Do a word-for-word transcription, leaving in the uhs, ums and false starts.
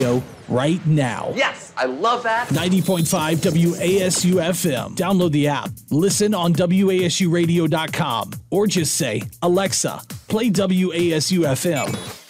right now. Yes, I love that. ninety point five W A S U F M. Download the app. Listen on W A S U radio dot com or just say, Alexa, play W A S U F M.